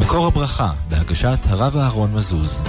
מקור הברכה, בהגשת הרב אהרון מזוז.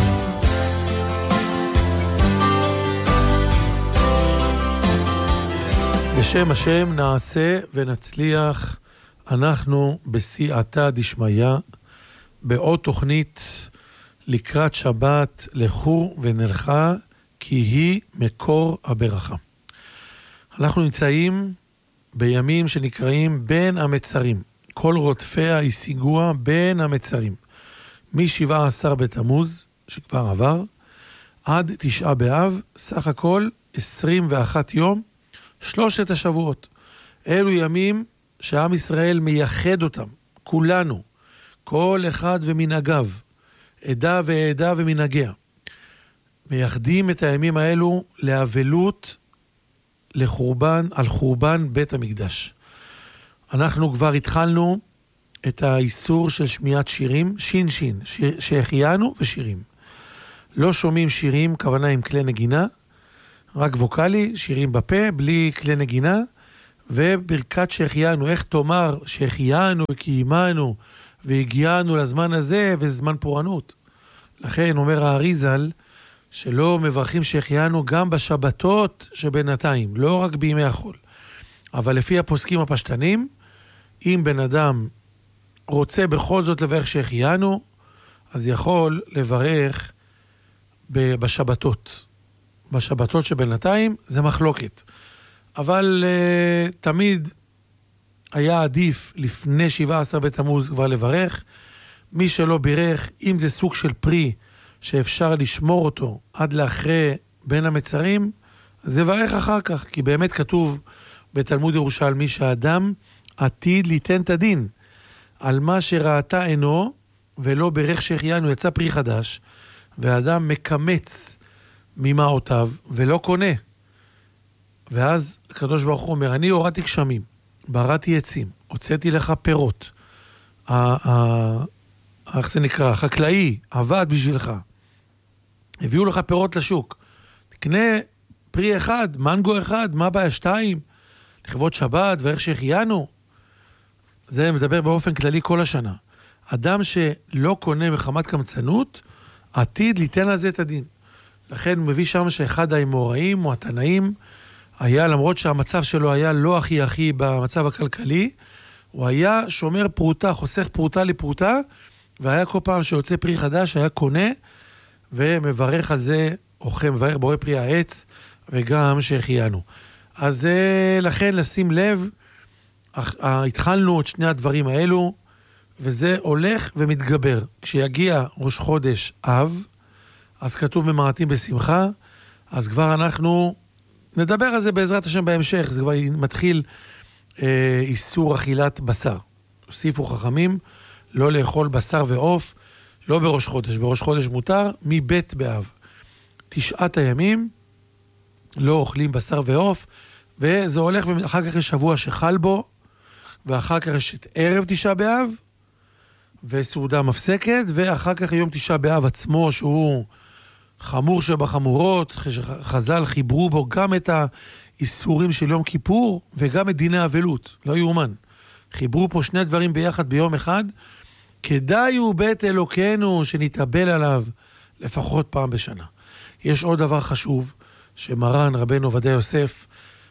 בשם השם נעשה ונצליח. אנחנו בסייעתא דשמיא, בעוד תוכנית לקראת שבת, לכו ונלכה, כי היא מקור הברכה. אנחנו נמצאים בימים שנקראים בין המצרים. כל רודפיה השיגוה בין המצרים. מ-17 בתמוז, שכבר עבר, עד 9 באב, סך הכל 21 יום, 3 השבועות. אלו ימים שעם ישראל מייחד אותם, כולנו, כל אחד ומנהגיו, עדה ועדה ומנהגיה. מייחדים את הימים האלו לאבלות, לחורבן, על חורבן בית המקדש. אנחנו כבר התחלנו את האיסור של שמיעת שירים, שין, שהחיינו ושירים. לא שומעים שירים, כוונה עם כלי נגינה, רק ווקלי, שירים בפה, בלי כלי נגינה, וברכת שהחיינו, איך תאמר שהחיינו וקיימנו והגיענו לזמן הזה וזמן פורענות. לכן אומר האריזל, שלא מברכים שהחיינו גם בשבתות שבינתיים, לא רק בימי החול. אבל לפי הפוסקים הפשטנים, אם בן אדם רוצה בכל זאת לברך שהחיינו, אז יכול לברך בשבתות. בשבתות שבינתיים זה מחלוקת. אבל תמיד היה עדיף לפני 17 בתמוז כבר לברך. מי שלא בירך, אם זה סוג של פרי שאפשר לשמור אותו עד לאחרי בין המצרים, אז יברך אחר כך, כי באמת כתוב בתלמוד ירושלמי שהאדם עתיד ליתן את הדין על מה שראתה עינו, ולא ברך שהחיינו, יצא פרי חדש, והאדם מקמץ ממעותיו ולא קונה. ואז הקדוש ברוך הוא אומר, אני הורדתי גשמים, בראתי עצים, הוצאתי לך פירות, איך זה נקרא, חקלאי, עבד בשבילך, הביאו לך פירות לשוק, תקנה פרי אחד, מנגו אחד, מה בעיה 2, לכבוד שבת ואיך שהחיינו. זה מדבר באופן כללי כל השנה. אדם שלא קונה מחמת קמצנות, עתיד ליתן על זה את הדין. לכן הוא מביא שם שאחד האמוראים או התנאים היה, למרות שהמצב שלו היה לא הכי במצב הכלכלי, הוא היה שומר פרוטה, חוסך פרוטה לפרוטה, והיה כל פעם שיוצא פרי חדש, היה קונה ומברך על זה, אוכל, מברך בורא פרי העץ, וגם שהחיינו. אז לכן לשים לב, התחלנו את שני הדברים האלו, וזה הולך ומתגבר. כשיגיע ראש חודש אב, אז כתוב במעטים בשמחה, אז כבר אנחנו נדבר על זה בעזרת השם בהמשך, זה כבר מתחיל איסור אכילת בשר. הוסיפו חכמים, לא לאכול בשר ועוף, לא בראש חודש, בראש חודש מותר, מבית באב. 9 הימים לא אוכלים בשר ועוף, וזה הולך, ואחר כך יש שבוע שחל בו, ואחר כך יש את ערב 9 באב, וסעודה מפסקת, ואחר כך יום 9 באב עצמו, שהוא חמור שבחמורות, חז"ל חיברו בו גם את האיסורים של יום כיפור, וגם את דיני אבלות, לא יאומן. חיברו פה שני דברים ביחד ביום אחד, כדאי הוא בית אלוקינו שנתאבל עליו לפחות פעם בשנה. יש עוד דבר חשוב, שמרן רבנו עובדיה יוסף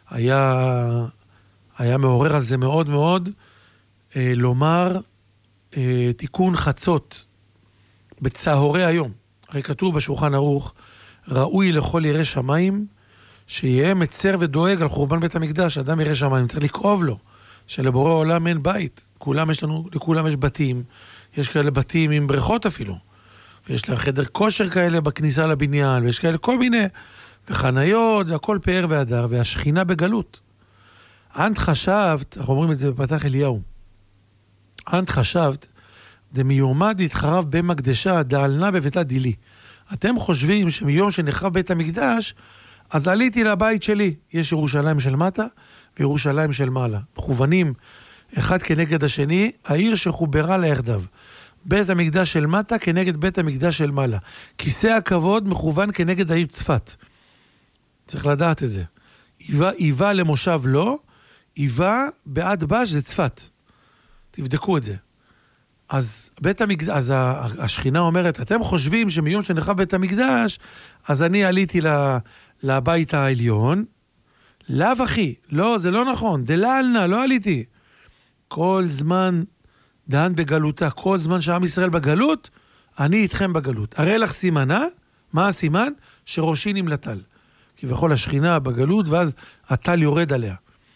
היה מעורר על זה מאוד מאוד, לומר תיקון חצות בצהרי היום. הרי כתוב בשולחן ערוך, ראוי לכל ירא שמיים, שיהיה מצר ודואג על חורבן בית המקדש. אדם ירא שמיים, צריך לקרוב לו, שלבורא עולם אין בית. לכולם יש בתים, יש כאלה בתים עם בריכות אפילו, ויש להם חדר כושר כאלה בכניסה לבניין, ויש כאלה כל מיני, וחניות, והכל פאר והדר, והשכינה בגלות. אנט חשבת, אנחנו אומרים את זה בפתח אליהו, אנט חשבת, דמיומד התחרב במקדשה, דעלנה בביתה דילי. אתם חושבים שמיום שנחרב בית המקדש, אז עליתי לבית שלי. יש ירושלים של מטה וירושלים של מעלה. מכוונים אחד כנגד השני, העיר שחוברה ליחדיו. בית המקדש של מטה כנגד בית המקדש של מעלה. כיסא הכבוד מכוון כנגד העיר צפת. צריך לדעת את זה. איבה למושב לא, איבה בעד בש זה צפת. תבדקו את זה. אז השכינה אומרת, אתם חושבים שמיום שנחרב בית המקדש, אז אני עליתי לבית העליון, לאו אחי, לא, זה לא נכון, דלעלנה, לא עליתי. כל זמן דהן בגלותה, כל זמן שעם ישראל בגלות, אני איתכם בגלות. הרי לך סימנה, מה הסימן? שראשי נמלטל. כביכול השכינה בגלות, ואז הטל יורד עליה.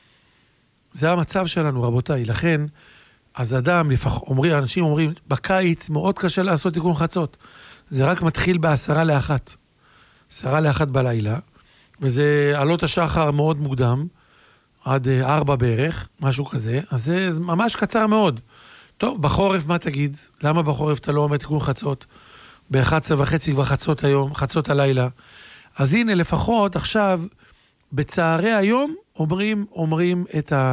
זה המצב שלנו, רבותיי. לכן, אז אנשים אומרים, בקיץ מאוד קשה לעשות תיקון חצות. זה רק מתחיל ב10:50. 10:50 בלילה, וזה עלות השחר מאוד מוקדם, עד 4 בערך, משהו כזה, אז זה ממש קצר מאוד. טוב, בחורף מה תגיד? למה בחורף אתה לא אומר תיקון חצות? ב11:30 כבר חצות היום, חצות הלילה. אז הנה, לפחות עכשיו, בצערי היום, אומרים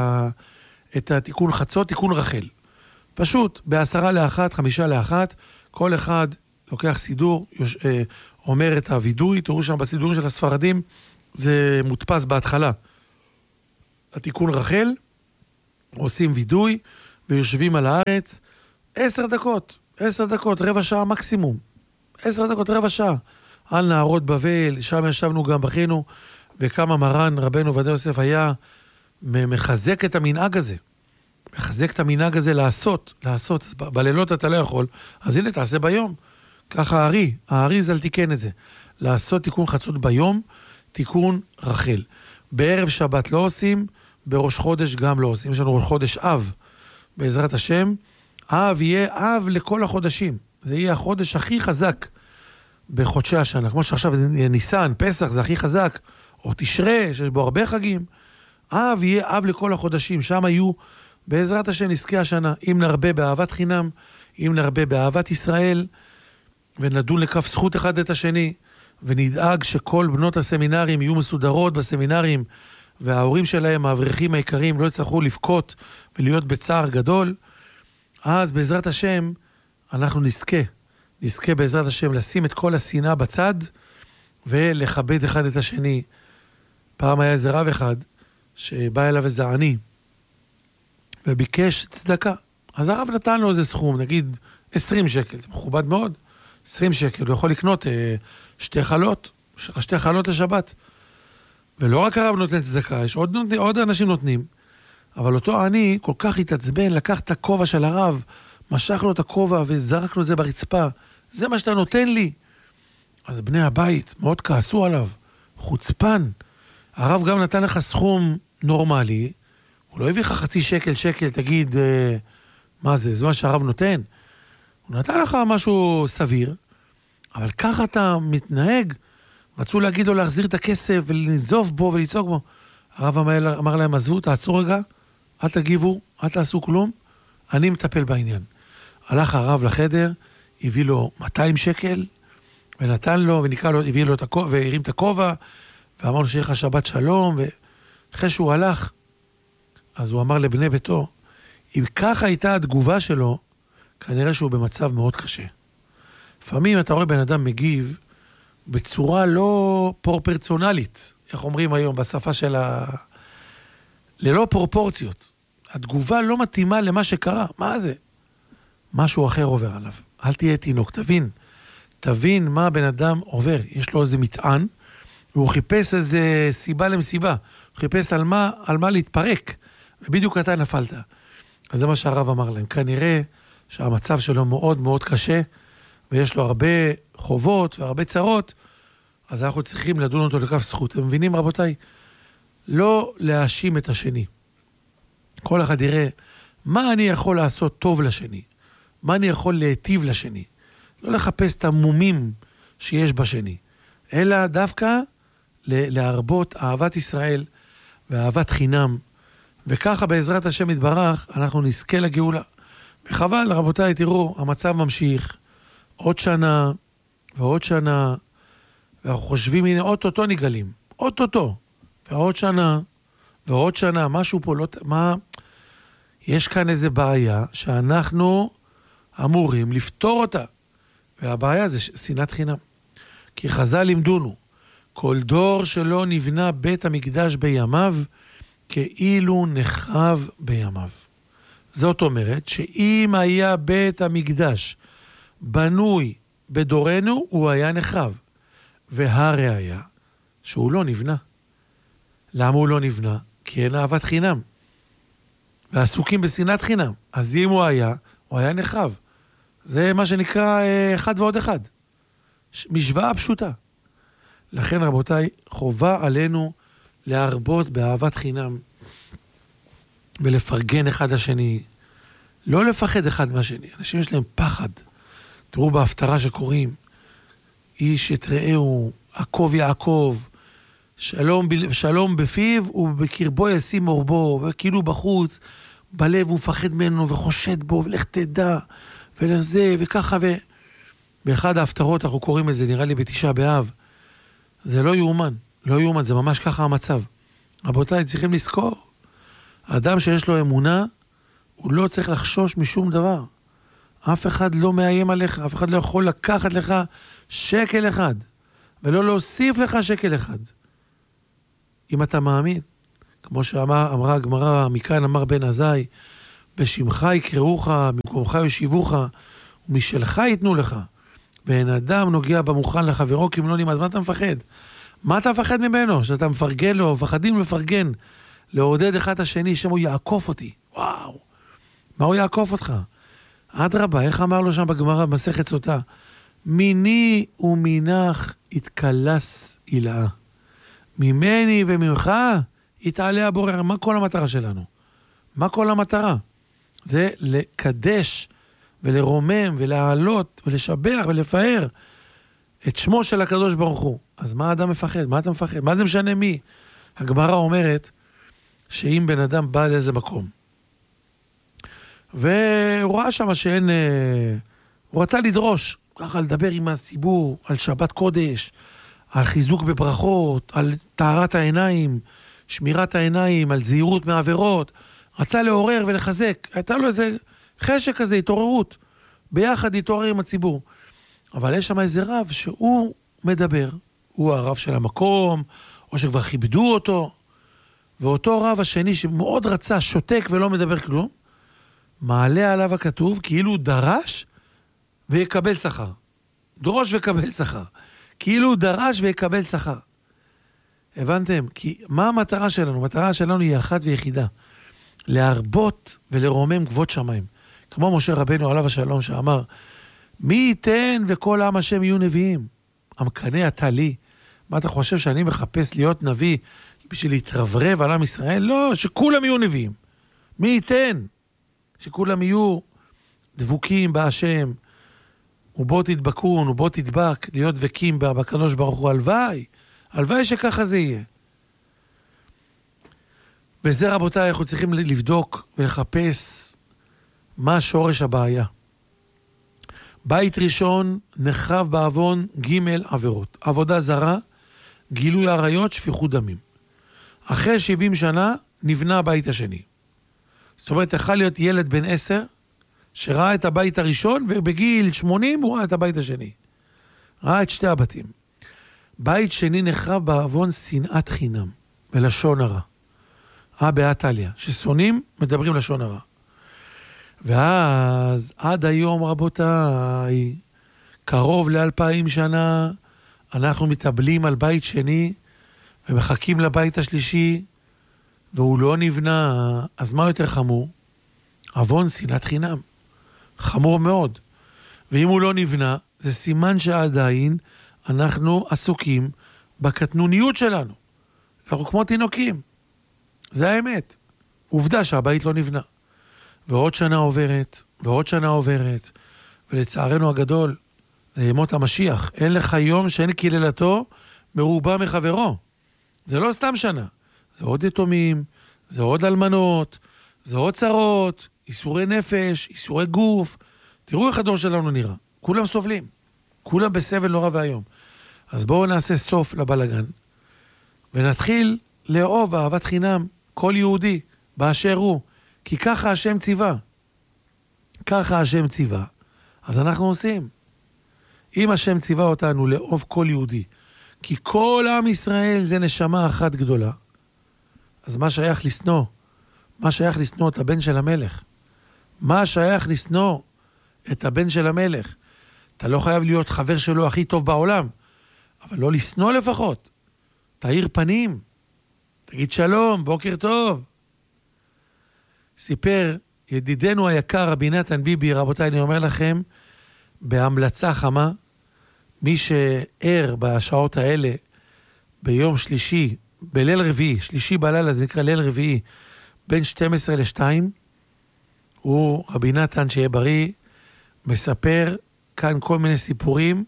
את התיקון חצות, תיקון רחל. פשוט, ב10:50, 5:50, כל אחד לוקח סידור, אומר את הוידוי, תראו שם בסידורים של הספרדים, זה מודפס בהתחלה. התיקון רחל, עושים וידוי, ויושבים על הארץ, 10 דקות, רבע שעה מקסימום. 10 דקות, רבע שעה. על נהרות בבל, שם ישבנו גם בכינו, וכמה מרן רבנו עובדיה יוסף היה מחזק את המנהג הזה. מחזק את המנהג הזה לעשות. אז בלילות אתה לא יכול, אז הנה תעשה ביום. ככה הארי זל תיקן את זה. לעשות תיקון חצות ביום, תיקון רחל. בערב שבת לא עושים, בראש חודש גם לא עושים. יש לנו ראש חודש אב, בעזרת השם. אב יהיה אב לכל החודשים. זה יהיה החודש הכי חזק בחודשי השנה. כמו שעכשיו ניסן, פסח זה הכי חזק, או תשרה, שיש בו הרבה חגים. אב יהיה אב לכל החודשים. שם היו, בעזרת השם, נזכי השנה. אם נרבה באהבת חינם, אם נרבה באהבת ישראל, ונדון לכף זכות אחד את השני, ונדאג שכל בנות הסמינרים יהיו מסודרות בסמינרים, וההורים שלהם, האברכים העיקריים, לא יצטרכו לבכות ולהיות בצער גדול, אז בעזרת השם אנחנו נזכה בעזרת השם לשים את כל השנאה בצד, ולכבד אחד את השני. פעם היה איזה רב אחד, שבא אליו איזה עני, וביקש צדקה. אז הרב נתן לו איזה סכום, נגיד 20 שקל, זה מכובד מאוד, 20 שקל, הוא יכול לקנות 2 חלות לשבת. ולא רק הרב נותן צדקה, יש עוד אנשים נותנים. אבל אותו עני כל כך התעצבן, לקח את הכובע של הרב, משך לו את הכובע וזרק לו את זה ברצפה. זה מה שאתה נותן לי. אז בני הבית מאוד כעסו עליו. חוצפן. הרב גם נתן לך סכום נורמלי, הוא לא הביא לך 0.5 שקל, תגיד, מה זה? זה מה שהרב נותן. הוא נתן לך משהו סביר, אבל ככה אתה מתנהג. רצו להגיד לו להחזיר את הכסף ולנזוף בו ולצעוק בו. הרב אמר להם, עזבו, תעצרו רגע, אל תגיבו, אל תעשו כלום, אני מטפל בעניין. הלך הרב לחדר, הביא לו 200 שקל, ונתן לו, וניקה לו, הביא לו את הכובע, והרים את הכובע, ואמר לו שיהיה לך שבת שלום, ואחרי שהוא הלך, אז הוא אמר לבני ביתו, אם ככה הייתה התגובה שלו, כנראה שהוא במצב מאוד קשה. לפעמים אתה רואה בן אדם מגיב, בצורה לא פרופורציונלית, איך אומרים היום בשפה של ללא פרופורציות. התגובה לא מתאימה למה שקרה. מה זה? משהו אחר עובר עליו. אל תהיה תינוק, תבין מה הבן אדם עובר. יש לו איזה מטען, והוא חיפש איזה סיבה למסיבה. הוא חיפש על מה להתפרק, ובדיוק אתה נפלת. אז זה מה שהרב אמר להם. כנראה שהמצב שלו מאוד מאוד קשה, ויש לו הרבה חובות והרבה צרות, אז אנחנו צריכים לדון אותו לכף זכות. אתם מבינים, רבותיי? לא להאשים את השני. כל אחד יראה מה אני יכול לעשות טוב לשני, מה אני יכול להיטיב לשני. לא לחפש את המומים שיש בשני, אלא דווקא להרבות אהבת ישראל ואהבת חינם, וככה בעזרת השם יתברך אנחנו נזכה לגאולה. וחבל, רבותיי, תראו, המצב ממשיך, עוד שנה ועוד שנה, ואנחנו חושבים, הנה, אוטוטו נגלים, אוטוטו, ועוד שנה, ועוד שנה, משהו פה לא, יש כאן איזה בעיה שאנחנו אמורים לפתור אותה, והבעיה זה שנאת חינם. כי חז"ל לימדונו, כל דור שלא נבנה בית המקדש בימיו, כאילו נחרב בימיו. זאת אומרת שאם היה בית המקדש בנוי בדורנו, הוא היה נחרב. והראיה שהוא לא נבנה. למה הוא לא נבנה? כי אין אהבת חינם. ועסוקים בשנאת חינם. אז אם הוא היה נחרב. זה מה שנקרא אחד ועוד אחד. משוואה פשוטה. לכן רבותיי, חובה עלינו להרבות באהבת חינם ולפרגן אחד לשני. לא לפחד אחד מהשני. אנשים יש להם פחד. תראו בהפטרה שקוראים, איש את רעהו, עקב יעקב, שלום בפיו ובקרבו ישים אורבו, וכאילו בחוץ, בלב הוא מפחד ממנו וחושד בו, ולך תדע, ולזה, וככה, באחד ההפטרות אנחנו קוראים את זה, נראה לי בתשעה באב, זה לא יאומן, לא יאומן, זה ממש ככה המצב. רבותיי, צריכים לזכור, האדם שיש לו אמונה, הוא לא צריך לחשוש משום דבר. אף אחד לא מאיים עליך, אף אחד לא יכול לקחת לך שקל אחד, ולא להוסיף לך שקל אחד. אם אתה מאמין, כמו שאמרה הגמרא, מכאן אמר בן עזאי, בשמך יקראוך, במקומך יושיבוך, ומשלך ייתנו לך. ואין אדם נוגע במוכן לחברו, כי אם לא נמאס, מה אתה מפחד? מה אתה מפחד ממנו? שאתה מפרגן לו, מפחדים לפרגן, לעודד אחד השני, שמו יעקוף אותי. וואו, מה הוא יעקוף אותך? אדרבה, איך אמר לו שם בגמרא, במסכת סוטה? מיני ומינך יתקלס אילאה. ממני וממך יתעלה הבורר. מה כל המטרה שלנו? מה כל המטרה? זה לקדש ולרומם ולהעלות ולשבח ולפאר את שמו של הקדוש ברוך הוא. אז מה האדם מפחד? מה אתה מפחד? מה זה משנה מי? הגמרא אומרת שאם בן אדם בא לאיזה מקום והוא ראה שם שאין, הוא רצה לדרוש, ככה לדבר עם הציבור על שבת קודש, על חיזוק בברכות, על טהרת העיניים, שמירת העיניים, על זהירות מעבירות, רצה לעורר ולחזק, הייתה לו איזה חשק כזה, התעוררות, ביחד התעורר עם הציבור. אבל יש שם איזה רב שהוא מדבר, הוא הרב של המקום, או שכבר כיבדו אותו, ואותו רב השני שמאוד רצה, שותק ולא מדבר כלום, מעלה עליו הכתוב כאילו דרש ויקבל שכר. דרוש וקבל שכר. כאילו דרש ויקבל שכר. הבנתם? כי מה המטרה שלנו? המטרה שלנו היא אחת ויחידה. להרבות ולרומם גבוות שמיים. כמו משה רבנו עליו השלום שאמר, מי ייתן וכל עם השם יהיו נביאים? המקנה אתה לי. מה אתה חושב שאני מחפש להיות נביא בשביל להתרברב על עם ישראל? לא, שכולם יהיו נביאים. מי ייתן? שכולם יהיו דבוקים בהשם, ובו תדבקון, ובו תדבק, להיות דבקים בקדוש ברוך הוא. הלוואי, הלוואי שככה זה יהיה. וזה רבותיי, אנחנו צריכים לבדוק ולחפש מה שורש הבעיה. בית ראשון נחרב בעוון ג' עבירות. עבודה זרה, גילוי עריות, שפיכות דמים. אחרי 70 שנה נבנה הבית השני. זאת אומרת, יכול להיות ילד בן 10, שראה את הבית הראשון, ובגיל 80 הוא ראה את הבית השני. ראה את שתי הבתים. בית שני נחרב בעוון שנאת חינם, ולשון הרע. באתליה, ששונאים מדברים לשון הרע. ואז עד היום רבותיי, קרוב ל2000 שנה, אנחנו מתאבלים על בית שני, ומחכים לבית השלישי, והוא לא נבנה. אז מה יותר חמור? עוון שנאת חינם. חמור מאוד. ואם הוא לא נבנה, זה סימן שעדיין אנחנו עסוקים בקטנוניות שלנו. אנחנו כמו תינוקים. זה האמת. עובדה שהבית לא נבנה. ועוד שנה עוברת, ועוד שנה עוברת, ולצערנו הגדול, זה ימות המשיח. אין לך יום שאין קללתו מרובה מחברו. זה לא סתם שנה. זה עוד יתומים, זה עוד אלמנות, זה עוד צרות, איסורי נפש, איסורי גוף. תראו איך הדור שלנו נראה. כולם סובלים. כולם בסבל נורא והיום. אז בואו נעשה סוף לבלגן, ונתחיל לאהוב אהבת חינם כל יהודי באשר הוא. כי ככה השם ציווה. ככה השם ציווה. אז אנחנו עושים. אם השם ציווה אותנו לאהוב כל יהודי, כי כל עם ישראל זה נשמה אחת גדולה, אז מה שייך לשנוא? מה שייך לשנוא את הבן של המלך? מה שייך לשנוא את הבן של המלך? אתה לא חייב להיות חבר שלו הכי טוב בעולם, אבל לא לשנוא לפחות. תאיר פנים, תגיד שלום, בוקר טוב. סיפר ידידנו היקר רבי נתן ביבי, רבותיי, אני אומר לכם, בהמלצה חמה, מי שער בשעות האלה, ביום שלישי, בליל רביעי, שלישי בלילה, זה נקרא ליל רביעי, בין 12 ל-2, הוא רבי נתן שיהיה בריא, מספר כאן כל מיני סיפורים,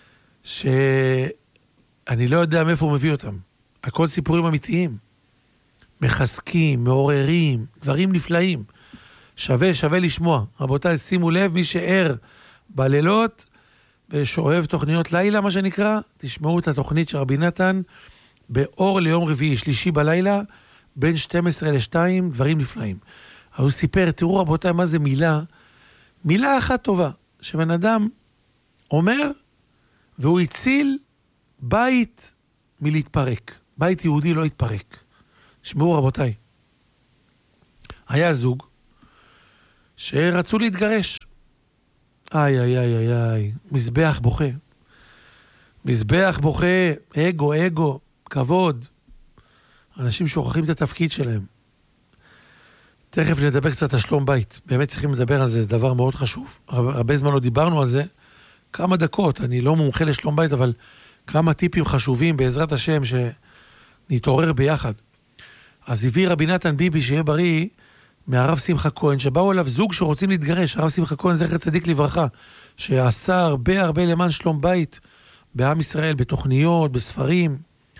שאני לא יודע מאיפה הוא מביא אותם. הכל סיפורים אמיתיים. מחזקים, מעוררים, דברים נפלאים. שווה לשמוע. רבותיי, שימו לב, מי שער בלילות, ושאוהב תוכניות לילה, מה שנקרא, תשמעו את התוכנית של רבי נתן, באור ליום רביעי, שלישי בלילה, בין 12 ל-2, דברים נפלאים. הוא סיפר, תראו רבותיי, מה זה מילה אחת טובה, שבן אדם אומר, והוא הציל בית מלהתפרק. בית יהודי לא התפרק. תשמעו רבותיי, היה זוג שרצו להתגרש. איי, מזבח בוכה, אגו, כבוד. אנשים שוכחים את התפקיד שלהם. תכף נדבר קצת על שלום בית. באמת צריכים לדבר על זה, זה דבר מאוד חשוב. הרבה זמן לא דיברנו על זה. כמה דקות, אני לא מומחה לשלום בית, אבל כמה טיפים חשובים בעזרת השם שנתעורר ביחד. אז הביא רבי נתן ביבי שיהיה בריא מהרב שמחה כהן, שבאו אליו זוג שרוצים להתגרש. הרב שמחה כהן זכר צדיק לברכה, שעשה הרבה למען שלום בית בעם ישראל, בתוכניות, בספרים,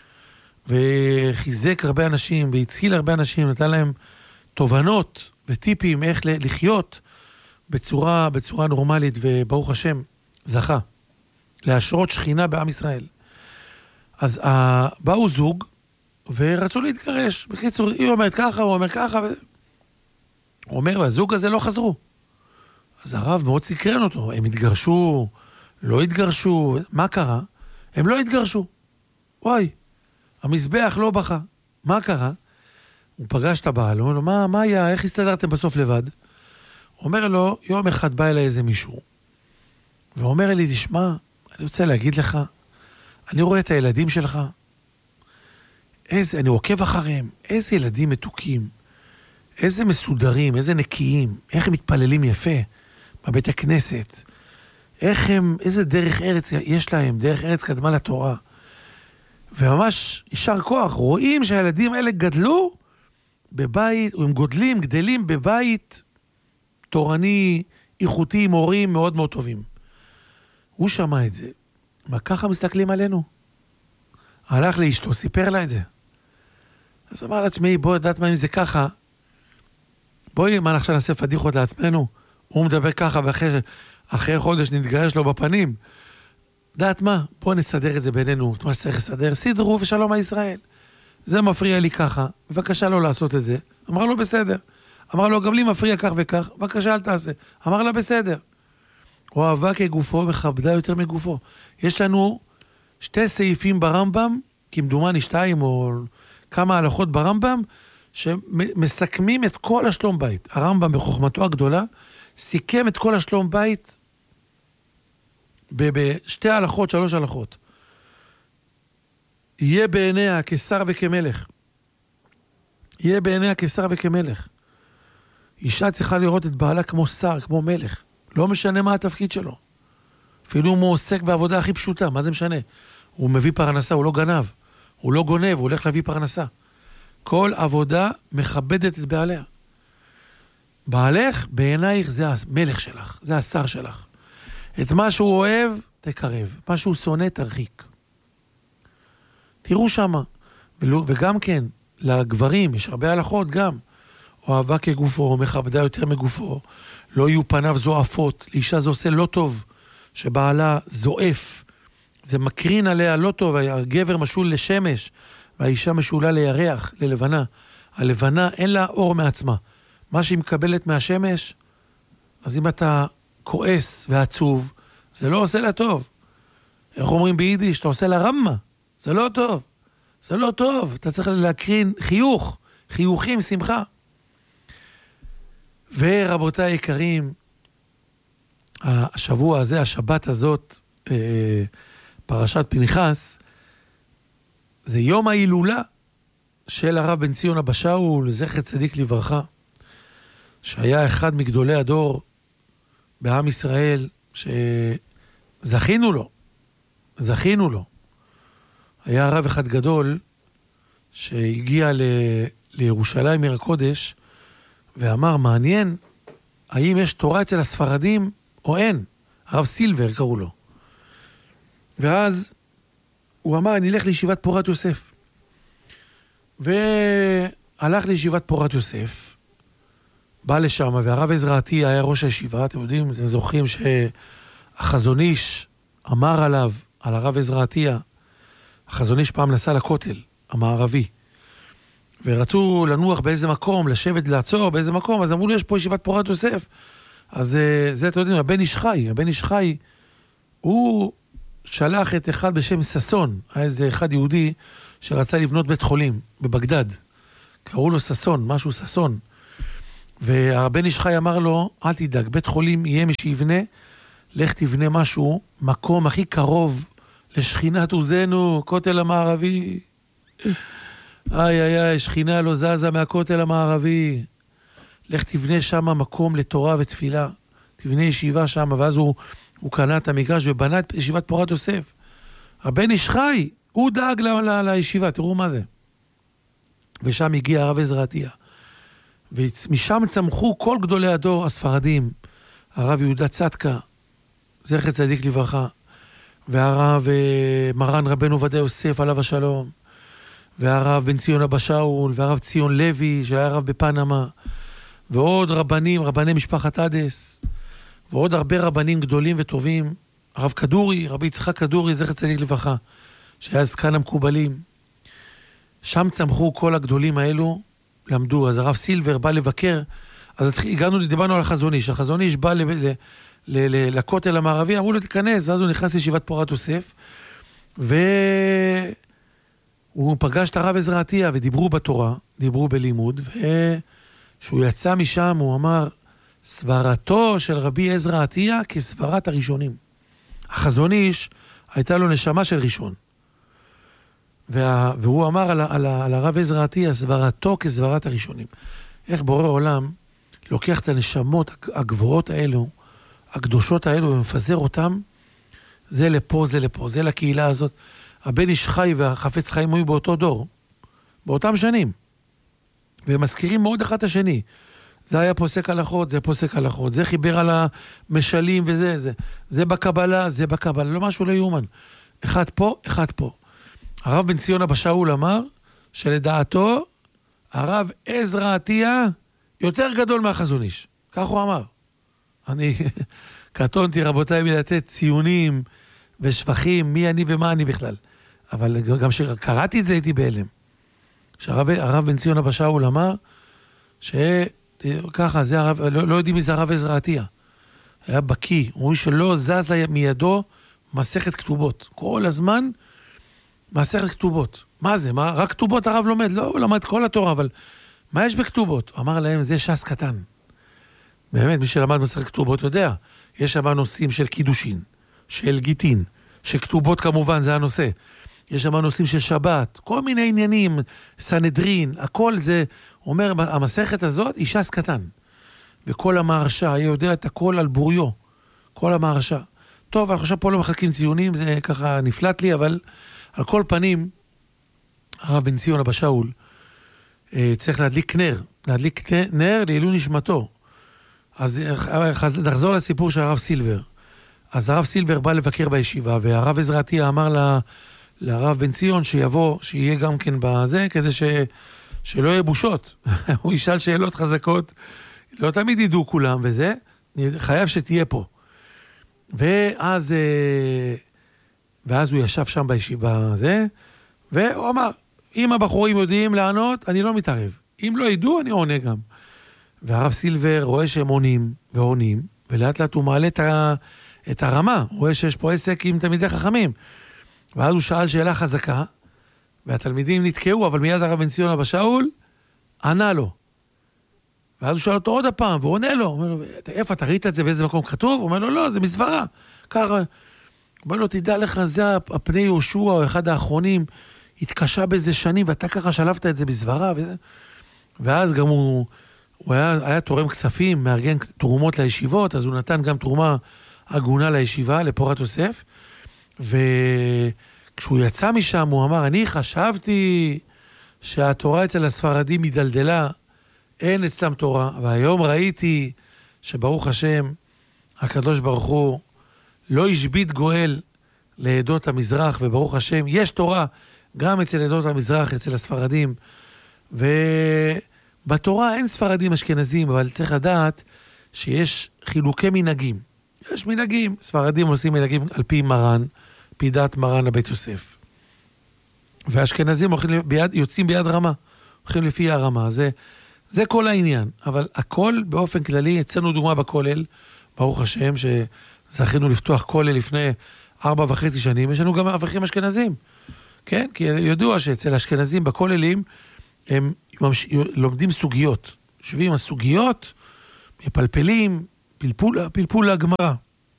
וחיזק הרבה אנשים, והציל הרבה אנשים, נתן להם תובנות וטיפים איך לחיות בצורה נורמלית, וברוך השם, זכה להשרות שכינה בעם ישראל. אז באו זוג ורצו להתגרש. בקיצור, היא אומרת ככה, הוא אומר ככה, הוא אומר, והזוג הזה לא חזרו. אז הרב מאוד סקרן אותו, הם התגרשו, לא התגרשו, מה קרה? הם לא התגרשו. וואי, המזבח לא בכה. מה קרה? הוא פגש את הבעל, הוא אומר לו, מה היה, איך הסתדרתם בסוף לבד? הוא אומר לו, יום אחד בא אליי איזה מישהו, ואומר לי, תשמע, אני רוצה להגיד לך, אני רואה את הילדים שלך, אני עוקב אחריהם, איזה ילדים מתוקים, איזה מסודרים, איזה נקיים, איך הם מתפללים יפה בבית הכנסת, איזה דרך ארץ יש להם, דרך ארץ קדמה לתורה. וממש יישר כוח, רואים שהילדים האלה גדלו בבית, הם גדלים בבית תורני, איכותי, מורים מאוד מאוד טובים. הוא שמע את זה. מה ככה מסתכלים עלינו? הלך לאשתו, סיפר לה את זה. אז אמר לה, תשמעי, בואי, יודעת מה אם זה ככה, בואי, מה עכשיו נעשה פדיחות לעצמנו? הוא מדבר ככה, ואחרי חודש נתגרש לו בפנים. יודעת מה? בואו נסדר את זה בינינו, את מה שצריך לסדר, סדרו ושלום הישראל. זה מפריע לי ככה, בבקשה לא לעשות את זה. אמר לו, בסדר. אמר לו, גם לי מפריע כך וכך, בבקשה אל תעשה. אמר לה, בסדר. אוהבה כגופו, מכבדה יותר מגופו. יש לנו 2 סעיפים ברמב"ם, כמדומני 2 או כמה הלכות ברמב"ם, שמסכמים את כל השלום בית. הרמב"ם בחוכמתו הגדולה, סיכם את כל השלום בית ב2 הלכות, 3 הלכות. יהיה בעיניה כשר וכמלך. יהיה בעיניה כשר וכמלך. אישה צריכה לראות את בעלה כמו שר, כמו מלך. לא משנה מה התפקיד שלו. אפילו אם הוא עוסק בעבודה הכי פשוטה, מה זה משנה? הוא מביא פרנסה, הוא לא גנב. הוא לא גונב, הוא הולך להביא פרנסה. כל עבודה מכבדת את בעליה. בעלך, בעינייך, זה המלך שלך, זה השר שלך. את מה שהוא אוהב, תקרב. מה שהוא שונא, תרחיק. תראו שמה. וגם כן, לגברים, יש הרבה הלכות גם. אוהבה כגופו, מכבדה יותר מגופו. לא יהיו פניו זועפות. לאישה זה עושה לא טוב. שבעלה זועף. זה מקרין עליה לא טוב. הגבר משול לשמש. והאישה משולה לירח, ללבנה. הלבנה אין לה אור מעצמה. מה שהיא מקבלת מהשמש, אז אם אתה כועס ועצוב, זה לא עושה לה טוב. איך אומרים ביידיש? אתה עושה לה רמה. זה לא טוב. זה לא טוב. אתה צריך להקרין חיוך. חיוכים, שמחה. ורבותיי היקרים, השבוע הזה, השבת הזאת, פרשת פנחס, זה יום ההילולה של הרב בן ציון אבא שאול, זכר צדיק לברכה, שהיה אחד מגדולי הדור בעם ישראל, שזכינו לו. היה רב אחד גדול שהגיע לירושלים עיר הקודש, ואמר, מעניין, האם יש תורה אצל הספרדים או אין? הרב סילבר קראו לו. ואז הוא אמר, אני אלך לישיבת פורת יוסף. והלך לישיבת פורת יוסף, בא לשם, והרב עזרא עטיה היה ראש הישיבה. אתם יודעים, אתם זוכרים שהחזון איש אמר עליו, על הרב עזרא עטיה, החזון איש פעם נסע לכותל המערבי, ורצו לנוח באיזה מקום, לשבת, לעצור באיזה מקום, אז אמרו לו, יש פה ישיבת פורת יוסף. אז זה, אתם יודעים, הבן איש חי, הוא שלח את אחד בשם ססון, היה איזה אחד יהודי שרצה לבנות בית חולים בבגדד, קראו לו ססון, משהו ססון, והבן איש חי אמר לו, אל תדאג, בית חולים יהיה מי שיבנה, לך תבנה משהו, מקום הכי קרוב לשכינת עוזנו, כותל המערבי. איי, שכינה לא זזה מהכותל המערבי. לך תבנה שם מקום לתורה ותפילה, תבנה ישיבה שם, ואז הוא קנה את המגרש ובנה את ישיבת פורת יוסף. הבן איש חי, הוא דאג לישיבה, תראו מה זה. ושם הגיע הרב עזרא עטיה. ומשם צמחו כל גדולי הדור הספרדים, הרב יהודה צדקה, זכר צדיק לברכה, והרב מרן רבנו עובדיה יוסף עליו השלום, והרב בן ציון אבא שאול, והרב ציון לוי שהיה רב בפנמה, ועוד רבני משפחת אדס, ועוד הרבה רבנים גדולים וטובים, הרב כדורי, רבי יצחק כדורי, זכר צדיק לברכה, שהיה זקן המקובלים. שם צמחו כל הגדולים האלו, למדו. אז הרב סילבר בא לבקר, אז דיברנו על החזון איש. החזון איש בא לכותל המערבי, אמרו לו תיכנס, אז הוא נכנס לישיבת פורת יוסף, והוא פגש את הרב עזרא עטיה, ודיברו בתורה, דיברו בלימוד, וכשהוא יצא משם, הוא אמר, סברתו של רבי עזרא עטיה כסברת הראשונים. החזון איש הייתה לו נשמה של ראשון. והוא אמר על הרב עזרא עטיה, סברתו כסברת הראשונים. איך בורא עולם לוקח את הנשמות הגבוהות האלו, הקדושות האלו, ומפזר אותם, זה לפה, זה לקהילה הזאת. הבן איש חי והחפץ חיים היו באותו דור, באותם שנים. והם מזכירים מאוד אחד את השני. זה היה פוסק הלכות, זה פוסק הלכות, זה חיבר על המשלים וזה, זה בקבלה, לא משהו לא יאומן. אחד פה, אחד פה. הרב בן ציון אבא שאול אמר, שלדעתו, הרב עזרא עטיה יותר גדול מהחזון איש. כך הוא אמר. אני קטונתי רבותיי מלתת ציונים ושבחים, מי אני ומה אני בכלל. אבל גם שקראתי את זה הייתי בהלם. שהרב בן ציון אבא שאול אמר, שככה, זה הרב, לא יודעים מי זה הרב עזרא עטיה. היה בקי, הוא שלא זז מידו מסכת כתובות. כל הזמן מסכת כתובות. מה זה? רק כתובות הרב לומד? לא, הוא למד כל התורה, אבל מה יש בכתובות? אמר להם, זה ש"ס קטן. באמת, מי שלמד מסכת כתובות יודע. יש שם נושאים של קידושין, של גיטין, שכתובות כמובן זה הנושא. יש שם נושאים של שבת, כל מיני עניינים, סנהדרין, הכל זה, אומר, המסכת הזאת היא ש"ס קטן. וכל המהרשה, היה יודע את הכל על בוריו, כל המהרשה. טוב, אני חושב פה לא מחלקים ציונים, זה ככה נפלט לי, אבל על כל פנים, הרב בן ציון אבא שאול, צריך להדליק נר לעילוי נשמתו. אז נחזור לסיפור של הרב סילבר. אז הרב סילבר בא לבקר בישיבה, והרב עזרא עטיה אמר לרב בן ציון שיבוא, שיהיה גם כן בזה, כדי שלא יהיה בושות. הוא ישאל שאלות חזקות, לא תמיד ידעו כולם, וזה, חייב שתהיה פה. ואז הוא ישב שם בישיבה הזה, והוא אמר, אם הבחורים יודעים לענות, אני לא מתערב. אם לא ידעו, אני עונה גם. והרב סילבר רואה שהם עונים, ולאט לאט הוא מעלה את הרמה, הוא רואה שיש פה עסק עם תלמידי חכמים. ואז הוא שאל שאלה חזקה, והתלמידים נתקעו, אבל מיד הרב בן ציון אבא שאול ענה לו. ואז הוא שואל אותו עוד הפעם, והוא עונה לו, אומר לו, איפה, אתה ראית את זה באיזה מקום כתוב? הוא אומר לו, לא, זה מסברה. ככה, הוא אומר לו, תדע לך, זה הפני יהושע, או אחד האחרונים, התקשה באיזה שנים, ואתה ככה שלפת את זה בסברה, ואז גם הוא היה תורם כספים, מארגן תרומות לישיבות, אז הוא נתן גם תרומה הגונה לישיבה, לפורת יוסף, וכשהוא יצא משם, הוא אמר, אני חשבתי שהתורה אצל הספרדים מדלדלה, אין אצלם תורה, והיום ראיתי שברוך השם, הקדוש ברוך הוא לא השבית גואל לעדות המזרח, וברוך השם, יש תורה גם אצל עדות המזרח, אצל הספרדים, ובתורה אין ספרדים אשכנזים, אבל צריך לדעת שיש חילוקי מנהגים. יש מנהגים, ספרדים עושים מנהגים על פי מרן, פי דת מרן לבית יוסף. והאשכנזים יוצאים ביד רמה, הולכים לפי הרמה, זה כל העניין, אבל הכל באופן כללי, אצלנו דוגמה בכולל, ברוך השם, שזכינו לפתוח כולל לפני 4.5 שנים, יש לנו גם אברכים אשכנזים, כן? כי ידוע שאצל האשכנזים בכוללים, הם לומדים סוגיות, יושבים על סוגיות, מפלפלים, פלפול להגמרא.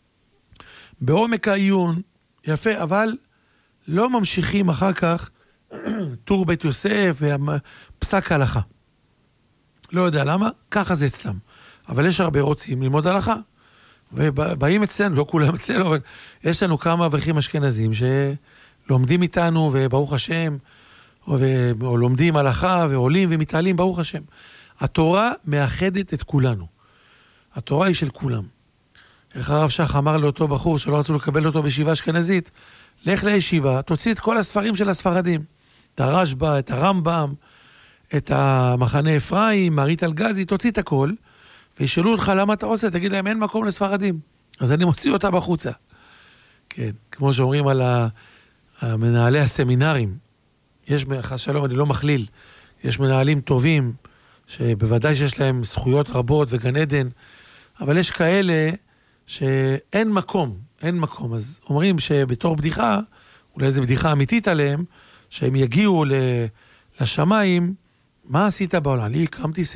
בעומק העיון, יפה, אבל לא ממשיכים אחר כך, טור בית יוסף ופסק הלכה. לא יודע למה, ככה זה אצלם. אבל יש הרבה רוצים ללמוד הלכה. ובאים אצלנו, לא כולם אצלנו, אבל יש לנו כמה אברכים אשכנזים שלומדים איתנו, וברוך השם, או לומדים הלכה, ועולים ומתעלים, ברוך השם. התורה מאחדת את כולנו. התורה היא של כולם. איך הרב שך אמר לאותו בחור שלא רצו לקבל אותו בישיבה אשכנזית, לך לישיבה, תוציא את כל הספרים של הספרדים. את הרשב"א, את הרמב"ם, את המחנה אפרים, מרית אלגזי, תוציא את הכל, וישאלו אותך למה אתה עושה, תגיד להם אין מקום לספרדים. אז אני מוציא אותה בחוצה. כן, כמו שאומרים על מנהלי הסמינרים, יש, חס שלום, אני לא מכליל, יש מנהלים טובים, שבוודאי שיש להם זכויות רבות וגן עדן, אבל יש כאלה שאין מקום, אין מקום. אז אומרים שבתור בדיחה, אולי זו בדיחה אמיתית עליהם, שהם יגיעו לשמיים, מה עשית בעולם? אני הקמתי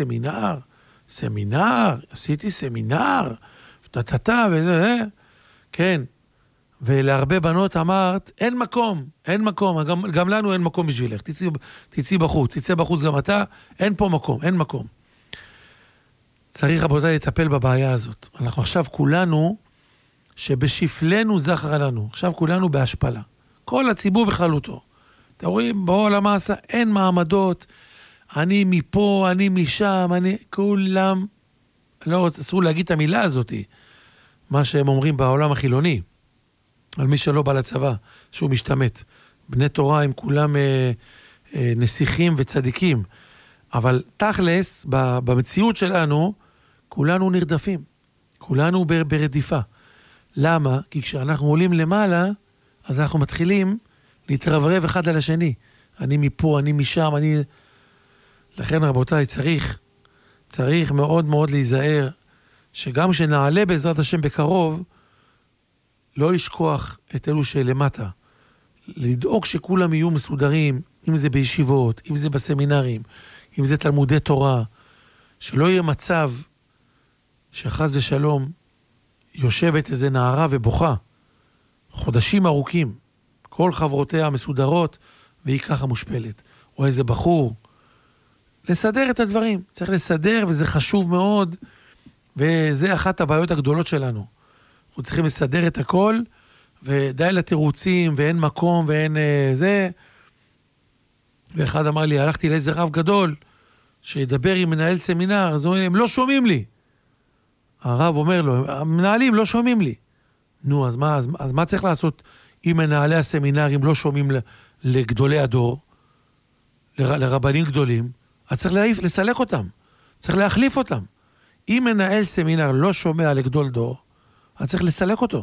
סמינר, עשיתי סמינר, וזה, כן. ולהרבה בנות אמרת, אין מקום, גם לנו אין מקום בשבילך, תצאי בחוץ, תצא בחוץ גם אתה, אין פה מקום, אין מקום. צריך רבותיי לטפל בבעיה הזאת. אנחנו עכשיו כולנו, שבשפלנו זכר לנו, עכשיו כולנו בהשפלה. כל הציבור בכללותו. אתם רואים, בעולם המעשה, אין מעמדות, אני מפה, אני משם, כולם, לא אסור להגיד את המילה הזאת, מה שהם אומרים בעולם החילוני, על מי שלא בא לצבא, שהוא משתמט. בני תורה הם כולם נסיכים וצדיקים, אבל תכלס, במציאות שלנו, כולנו נרדפים, כולנו ברדיפה. למה? כי כשאנחנו עולים למעלה, אז אנחנו מתחילים להתרברב אחד על השני. אני מפה, אני משם, לכן רבותיי, צריך מאוד מאוד להיזהר, שגם שנעלה בעזרת השם בקרוב, לא לשכוח את אלו שלמטה. לדאוג שכולם יהיו מסודרים, אם זה בישיבות, אם זה בסמינרים, אם זה תלמודי תורה, שלא יהיה מצב שחס ושלום יושבת איזה נערה ובוכה, חודשים ארוכים, כל חברותיה מסודרות, והיא ככה מושפלת. או איזה בחור, לסדר את הדברים. צריך לסדר, וזה חשוב מאוד, וזה אחת הבעיות הגדולות שלנו. אנחנו צריכים לסדר את הכל, ודי לתירוצים, ואין מקום, ואין זה. ואחד אמר לי, הלכתי לאיזה רב גדול, שידבר עם מנהל סמינר, אז הוא אומר, הם לא שומעים לי. הרב אומר לו, המנהלים לא שומעים לי. נו, אז מה צריך לעשות אם מנהלי הסמינרים לא שומעים לגדולי הדור, לרבנים גדולים? אז צריך לסלק אותם, צריך להחליף אותם. אם מנהל סמינר לא שומע לגדול דור, אז צריך לסלק אותו,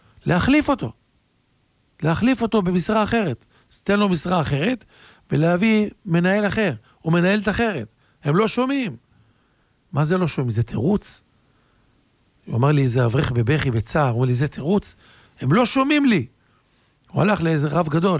להחליף אותו במשרה אחרת. אז תן לו משרה אחרת, ולהביא מנהל אחר, או מנהלת אחרת. הם לא שומעים. מה זה לא שומעים? זה תירוץ. הוא אמר לי, זה אברך בבכי בצער, הוא אמר לי, זה תירוץ. הם לא שומעים לי. הוא הלך לאיזה רב גדול.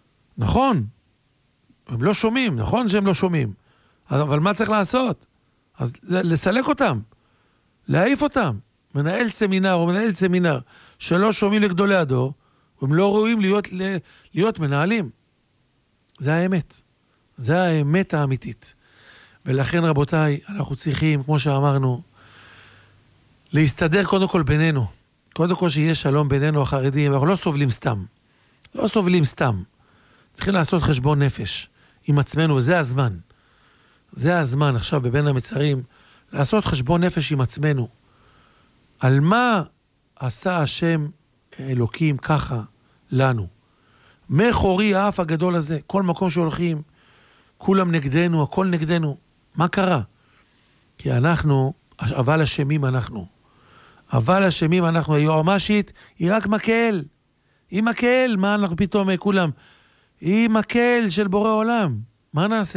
נכון, הם לא שומעים, נכון שהם לא שומעים. אבל מה צריך לעשות? אז לסלק אותם, להעיף אותם. מנהל סמינר או מנהל סמינר שלא שומעים לגדולי הדור, הם לא ראויים להיות מנהלים. זה האמת. זה האמת האמיתית. ולכן רבותיי, אנחנו צריכים, כמו שאמרנו, להסתדר קודם כל בינינו. קודם כל שיהיה שלום בינינו החרדים, אנחנו לא סובלים סתם. לא סובלים סתם. צריכים לעשות חשבון נפש עם עצמנו, וזה הזמן. זה הזמן עכשיו בבין המצרים, לעשות חשבון נפש עם עצמנו. על מה עשה השם אלוקים ככה לנו? מחורי האף הגדול הזה, כל מקום שהולכים, כולם נגדנו, הכל נגדנו. מה קרה? כי אנחנו, אבל אשמים אנחנו. אבל אשמים אנחנו. היועמשית היא רק מקל. היא מקל. מה אנחנו פתאום כולם? היא מקל של בורא עולם. מה נעשה?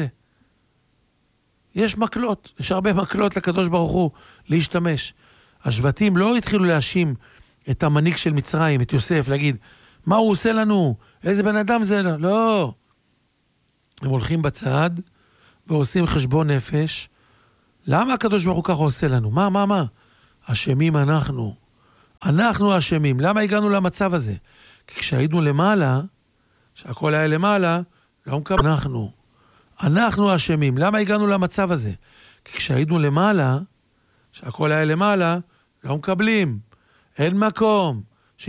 יש מקלות. יש הרבה מקלות לקדוש ברוך הוא להשתמש. השבטים לא התחילו להאשים את המנהיג של מצרים, את יוסף, להגיד, מה הוא עושה לנו? איזה בן אדם זה? לא. הם הולכים בצד ועושים חשבון נפש. למה הקדוש ברוך הוא ככה עושה לנו? מה? אשמים אנחנו. אנחנו אשמים. למה הגענו למצב הזה? כי כשהיינו למעלה, שהכל היה למעלה, לא מקבל. אנחנו אשמים. למה הגענו למצב הזה? כי כשהיינו למעלה, שהכל היה למעלה, לא מקבלים. אין מקום.